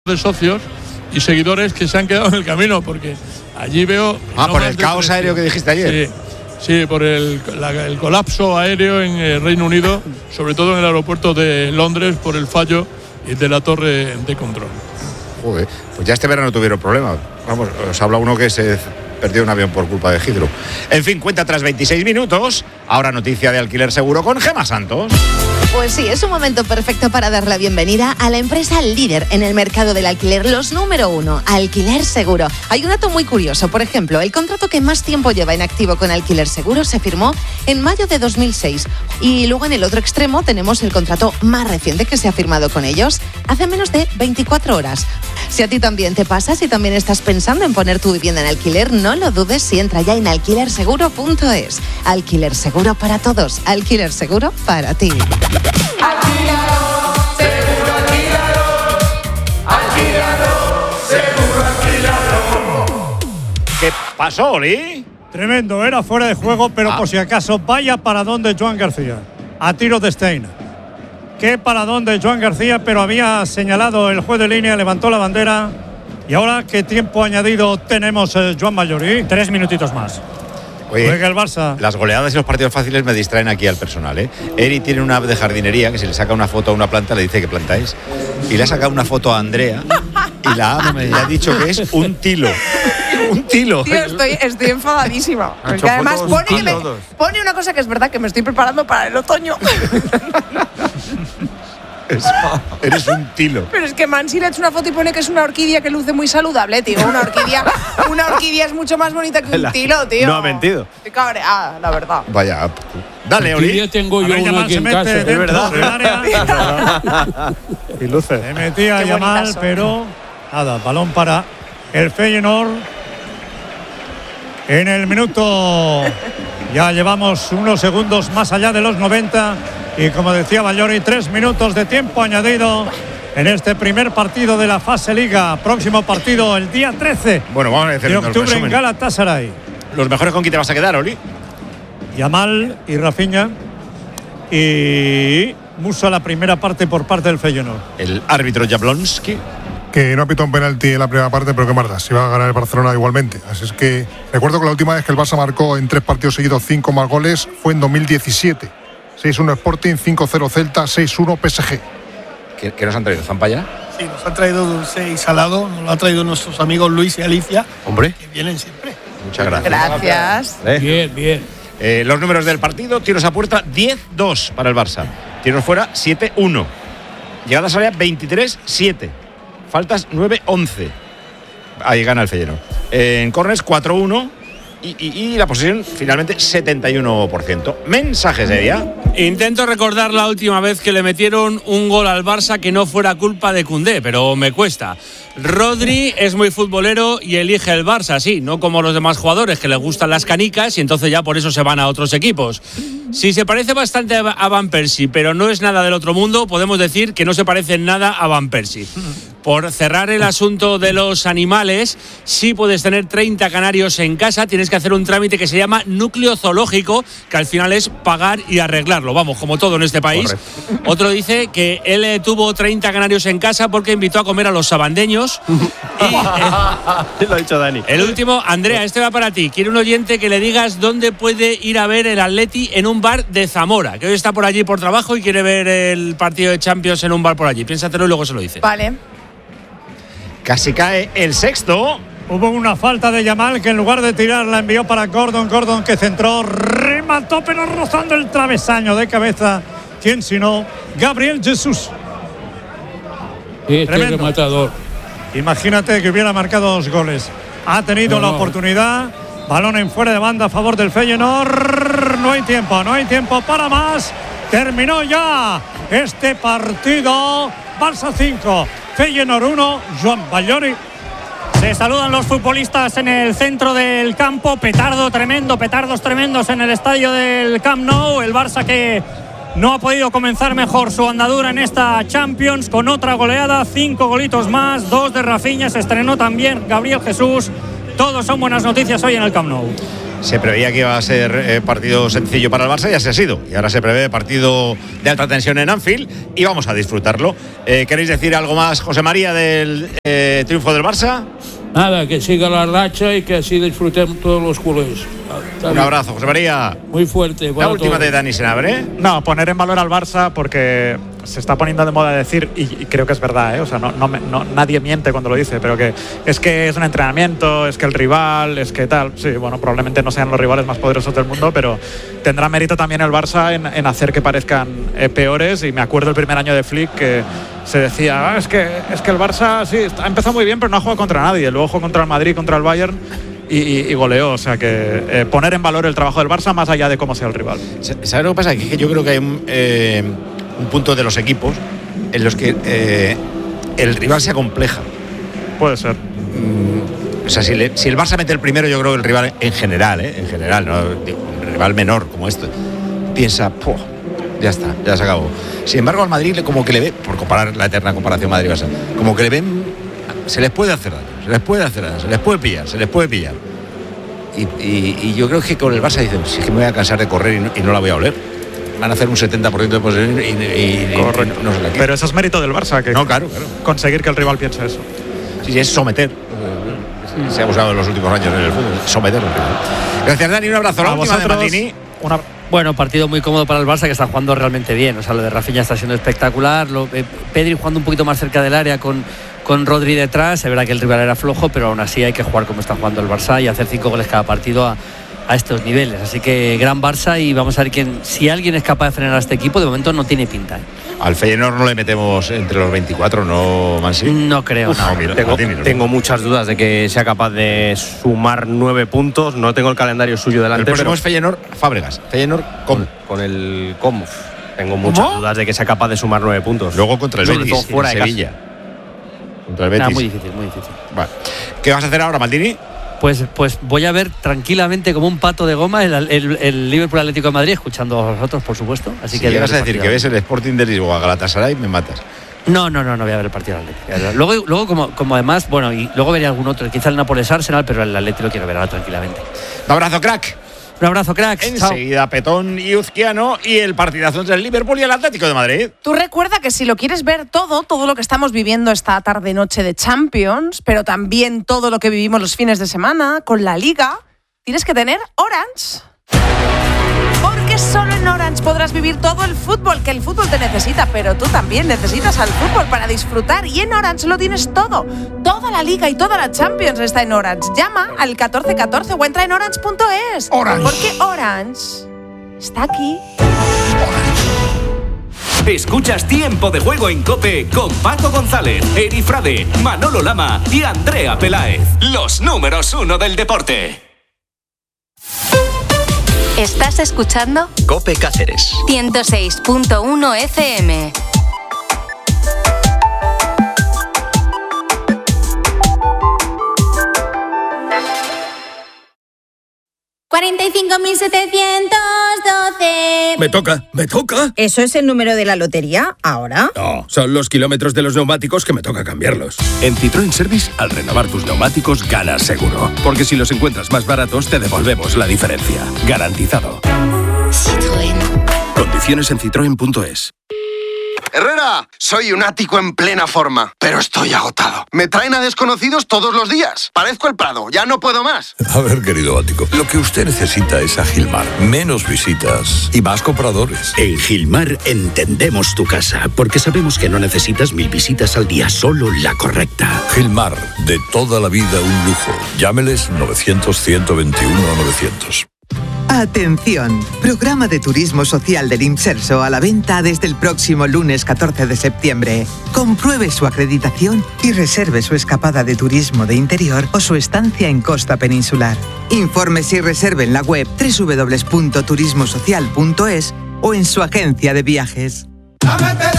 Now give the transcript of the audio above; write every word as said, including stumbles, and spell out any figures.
de socios y seguidores que se han quedado en el camino, porque allí veo... Ah, no por el caos tres, aéreo que dijiste ayer. Sí, sí por el, la, el colapso aéreo en el Reino Unido, sobre todo en el aeropuerto de Londres, por el fallo de la torre de control. Joder, pues ya este verano tuvieron problemas. Vamos, os habla uno que se perdió un avión por culpa de Hidro. En fin, cuenta tras veintiséis minutos. Ahora noticia de Alquiler Seguro con Gemma Santos. Pues sí, es un momento perfecto para dar la bienvenida a la empresa líder en el mercado del alquiler, los número uno, Alquiler Seguro. Hay un dato muy curioso, por ejemplo, el contrato que más tiempo lleva en activo con Alquiler Seguro se firmó en mayo de dos mil seis. Y luego en el otro extremo tenemos el contrato más reciente que se ha firmado con ellos hace menos de veinticuatro horas. Si a ti también te pasa, si también estás pensando en poner tu vivienda en alquiler, no lo dudes si entra ya en alquiler seguro punto es. Alquiler Seguro para todos, Alquiler Seguro para ti. Alquilado, seguro alquilado, alquilado, seguro alquilado. ¿Qué pasó, Oli? Tremendo, era fuera de juego, pero ah. por si acaso, vaya paradón de Joan García, a tiro de Stein. Qué paradón de Joan García, pero había señalado el juez de línea, levantó la bandera. Y ahora, ¿qué tiempo añadido tenemos, eh, Joan Mallori? Tres minutitos más. Oye, juega el Barça. Las goleadas y los partidos fáciles me distraen aquí al personal, ¿eh? Eri tiene una app de jardinería que si le saca una foto a una planta le dice qué planta es. Y le ha sacado una foto a Andrea y la app le ha dicho que es un tilo. Un tilo. Tío, estoy, estoy enfadadísima. Porque además pone, que me, pone una cosa que es verdad, que me estoy preparando para el otoño. Es, eres un tilo. Pero es que Mansi le ha hecho una foto y pone que es una orquídea que luce muy saludable, tío. Una orquídea, una orquídea es mucho más bonita que un tilo, tío. No ha mentido. Estoy cabreada, la verdad. Vaya. Dale, Oli. Ya tengo yo una aquí en casa. Es verdad. Y luce. Se metía a Yamal, pero nada, balón para el Feyenoord. En el minuto ya llevamos unos segundos más allá de los noventa. Y como decía Mallori, tres minutos de tiempo añadido en este primer partido de la fase Liga. Próximo partido el día trece bueno, vamos a decir de octubre en Galatasaray. Los mejores con quién te vas a quedar, Oli. Yamal y Rafinha. Y Musa la primera parte por parte del Feyenoord. El árbitro Jablonski. Que no ha pitado un penalti en la primera parte, pero que más da, si va a ganar el Barcelona igualmente. Así es que recuerdo que la última vez que el Barça marcó en tres partidos seguidos cinco más goles fue en dos mil diecisiete. seis uno Sporting, cinco cero Celta, seis uno P S G. ¿Qué, qué nos han traído? ¿Zampaya? Sí, nos han traído dulce y salado. Nos lo han traído nuestros amigos Luis y Alicia. Hombre. Que vienen siempre. Muchas gracias. Gracias. ¿Eh? Bien, bien. Eh, los números del partido: tiros a puerta diez dos para el Barça. Tiros fuera siete uno. Llegadas a área veintitrés siete. Faltas nueve once. Ahí gana el Feyenoord. Eh, en córners cuatro uno. Y, y, y la posesión finalmente setenta y uno por ciento. Mensajes de día. Intento recordar la última vez que le metieron un gol al Barça que no fuera culpa de Koundé, pero me cuesta. Rodri es muy futbolero y elige el Barça, sí, no como los demás jugadores que les gustan las canicas y entonces ya por eso se van a otros equipos. Si se parece bastante a Van Persie, pero no es nada del otro mundo, podemos decir que no se parece en nada a Van Persie. Por cerrar el asunto de los animales, sí puedes tener treinta canarios en casa, tienes que hacer un trámite que se llama núcleo zoológico, que al final es pagar y arreglarlo, vamos, como todo en este país. Correcto. Otro dice que él eh, tuvo treinta canarios en casa porque invitó a comer a los sabandeños. Y, eh, lo ha dicho Dani. El último, Andrea, este va para ti. Quiere un oyente que le digas dónde puede ir a ver el Atleti en un bar de Zamora, que hoy está por allí por trabajo y quiere ver el partido de Champions en un bar por allí. Piénsatelo y luego se lo dice. Vale. Casi cae el sexto. Hubo una falta de Yamal que en lugar de tirar la envió para Gordon. Gordon que centró, remató pero rozando el travesaño de cabeza. ¿Quién sino? Gabriel Jesús. Este rematador. Imagínate que hubiera marcado dos goles. Ha tenido no, la no. oportunidad. Balón en fuera de banda a favor del Feyenoord. No hay tiempo, no hay tiempo para más. Terminó ya este partido. Barça cinco, Feyenoord uno. Joan Mallori. Se saludan los futbolistas en el centro del campo. Petardo tremendo, petardos tremendos en el estadio del Camp Nou. El Barça que no ha podido comenzar mejor su andadura en esta Champions con otra goleada. Cinco golitos más, dos de Rafinha. Se estrenó también Gabriel Jesús. Todos son buenas noticias hoy en el Camp Nou. Se preveía que iba a ser eh, partido sencillo para el Barça y así ha sido. Y ahora se prevé partido de alta tensión en Anfield y vamos a disfrutarlo. Eh, ¿Queréis decir algo más, José María, del eh, triunfo del Barça? Nada, que siga la racha y que así disfrutemos todos los culés. Un abrazo, José María. Muy fuerte. La última de Dani Senabre. No, poner en valor al Barça porque se está poniendo de moda decir, y, y creo que es verdad, ¿eh? O sea, no, no, no, nadie miente cuando lo dice, pero que es que es un entrenamiento, es que el rival, es que tal. Sí, bueno, probablemente no sean los rivales más poderosos del mundo, pero tendrá mérito también el Barça en, en hacer que parezcan eh, peores. Y me acuerdo el primer año de Flick que se decía, ah, es, que, es que el Barça sí, ha empezado muy bien, pero no ha jugado contra nadie. Luego jugó contra el Madrid, contra el Bayern. Y, y, y goleó, o sea que eh, poner en valor el trabajo del Barça más allá de cómo sea el rival. ¿Sabes lo que pasa? Que yo creo que hay un, eh, un punto de los equipos en los que eh, el rival se acompleja. Puede ser. Mm, o sea, si, le, si el Barça mete el primero, yo creo que el rival en general, ¿eh? en general, ¿no? Un rival menor como este, piensa, Puh, ya está, ya se acabó. Sin embargo, al Madrid como que le ve, por comparar la eterna comparación Madrid-Barça, como que le ven, se les puede hacer daño. Se les puede hacer, se les puede pillar, se les puede pillar. Y, y, y yo creo que con el Barça dicen, si es que me voy a cansar de correr y no, y no la voy a oler. Van a hacer un setenta por ciento de posesión y, y, y Correcto. no, no se la Pero eso es mérito del Barça, que no, claro, claro. conseguir que el rival piense eso. Sí, sí, es someter. Se ha usado en los últimos años en el fútbol, someter al rival. Gracias, Dani, un abrazo. La última de Martini. Una... Bueno, partido muy cómodo para el Barça, que está jugando realmente bien. O sea, lo de Rafinha está siendo espectacular. Lo, eh, Pedri jugando un poquito más cerca del área con, con Rodri detrás. Es verdad que el rival era flojo, pero aún así hay que jugar como está jugando el Barça y hacer cinco goles cada partido a, a estos niveles. Así que gran Barça y vamos a ver quién, si alguien es capaz de frenar a este equipo. De momento no tiene pinta, ¿eh? Al Feyenoord no le metemos entre los veinticuatro, ¿no, Mansi? No creo. Uf, no, mira, tengo, Martini, no. tengo muchas dudas de que sea capaz de sumar nueve puntos. No tengo el calendario suyo delante. El próximo pero es Feyenoord Fábregas. Feyenoord con, con el Comuf. Tengo muchas ¿Cómo? dudas de que sea capaz de sumar nueve puntos. Luego contra el Sobre Betis, todo fuera en de Sevilla. Casa. Contra el Betis. Ah, muy difícil, muy difícil. Vale. ¿Qué vas a hacer ahora, Maldini? Pues, pues voy a ver tranquilamente como un pato de goma el, el, el Liverpool Atlético de Madrid, escuchando a vosotros, por supuesto. Así si que llegas a decir que ves el Sporting de Lisboa, Galatasaray, me matas. No, no, no, no voy a ver el partido del Atlético. Luego, luego como, como además, bueno, y luego veré algún otro, quizá el Nápoles Arsenal, pero el Atlético lo quiero ver ahora tranquilamente. Un abrazo, crack. Un abrazo, crack. Enseguida Petón y Uzquiano y el partidazo entre el Liverpool y el Atlético de Madrid. Tú recuerda que si lo quieres ver todo, todo lo que estamos viviendo esta tarde-noche de Champions, pero también todo lo que vivimos los fines de semana con la Liga, tienes que tener Orange. Porque solo en Orange podrás vivir todo el fútbol, que el fútbol te necesita, pero tú también necesitas al fútbol para disfrutar. Y en Orange lo tienes todo. Toda la Liga y toda la Champions está en Orange. Llama al catorce catorce o entra en orange punto es. Orange. Porque Orange está aquí. Escuchas Tiempo de Juego en COPE con Paco González, Eri Frade, Manolo Lama y Andrea Peláez. Los números uno del deporte. ¿Estás escuchando? COPE Cáceres ciento seis punto uno F M. cuarenta y cinco mil setecientos doce. Me toca, me toca. ¿Eso es el número de la lotería ahora? No, son los kilómetros de los neumáticos que me toca cambiarlos. En Citroën Service, al renovar tus neumáticos, ganas seguro. Porque si los encuentras más baratos, te devolvemos la diferencia. Garantizado. Citroën. Condiciones en citroen punto es. Herrera, soy un ático en plena forma, pero estoy agotado. Me traen a desconocidos todos los días. Parezco el Prado, ya no puedo más. A ver, querido ático, lo que usted necesita es a Gilmar. Menos visitas y más compradores. En Gilmar entendemos tu casa, porque sabemos que no necesitas mil visitas al día, solo la correcta. Gilmar, de toda la vida un lujo. Llámeles novecientos, ciento veintiuno, novecientos. Atención, programa de turismo social del Imserso a la venta desde el próximo lunes catorce de septiembre. Compruebe su acreditación y reserve su escapada de turismo de interior o su estancia en costa peninsular. Infórmese y reserve en la web doble u doble u doble u punto turismo social punto es o en su agencia de viajes.